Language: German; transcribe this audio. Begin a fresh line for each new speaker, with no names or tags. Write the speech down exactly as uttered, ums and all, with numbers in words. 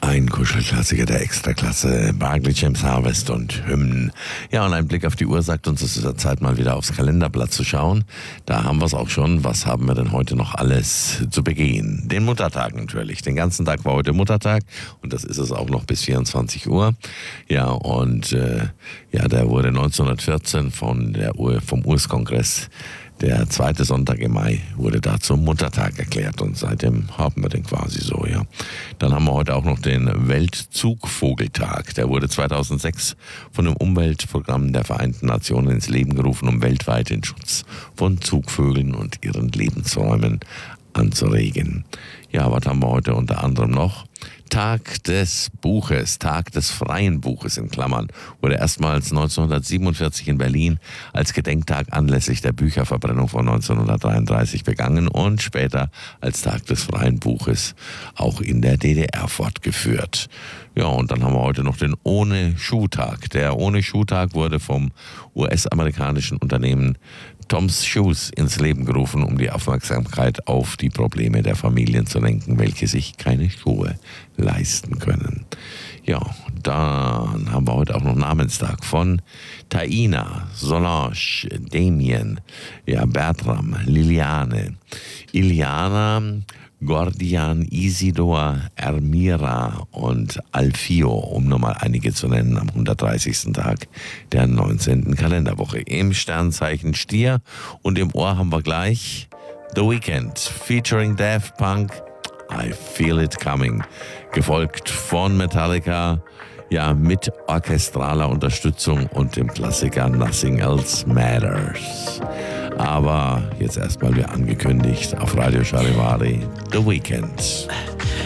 Ein Kuschelklassiker der Extraklasse, Barclay James Harvest und Hymnen. Ja, und ein Blick auf die Uhr sagt uns, es ist der Zeit, mal wieder aufs Kalenderblatt zu schauen. Da haben wir es auch schon. Was haben wir denn heute noch alles zu begehen? Den Muttertag natürlich. Den ganzen Tag war heute Muttertag und das ist es auch noch bis vierundzwanzig Uhr. Ja, und äh, ja, der wurde neunzehnhundertvierzehn von der U- vom U S-Kongress, der zweite Sonntag im Mai, wurde da zum Muttertag erklärt und seitdem haben wir den quasi so, ja. Dann haben wir heute auch noch den Weltzugvogeltag. Der wurde zweitausendsechs von dem Umweltprogramm der Vereinten Nationen ins Leben gerufen, um weltweit den Schutz von Zugvögeln und ihren Lebensräumen anzuregen. Ja, was haben wir heute unter anderem noch? Tag des Buches, Tag des freien Buches in Klammern, wurde erstmals neunzehnhundertsiebenundvierzig in Berlin als Gedenktag anlässlich der Bücherverbrennung von neunzehnhundertdreiunddreißig begangen und später als Tag des freien Buches auch in der D D R fortgeführt. Ja, und dann haben wir heute noch den Ohne-Schuh-Tag. Der Ohne-Schuh-Tag wurde vom U S-amerikanischen Unternehmen Tom's Shoes ins Leben gerufen, um die Aufmerksamkeit auf die Probleme der Familien zu lenken, welche sich keine Schuhe leisten können. Ja, dann haben wir heute auch noch Namenstag von Taina, Solange, Damien, ja, Bertram, Liliane, Iliana, Gordian, Isidor, Ermira und Alfio, um nochmal einige zu nennen, am hundertdreißigsten Tag der neunzehnten Kalenderwoche. Im Sternzeichen Stier und im Ohr haben wir gleich The Weeknd featuring Daft Punk, I Feel It Coming, gefolgt von Metallica, ja, mit orchestraler Unterstützung und dem Klassiker Nothing Else Matters. Aber jetzt erstmal wie angekündigt auf Radio Charivari, The Weeknd.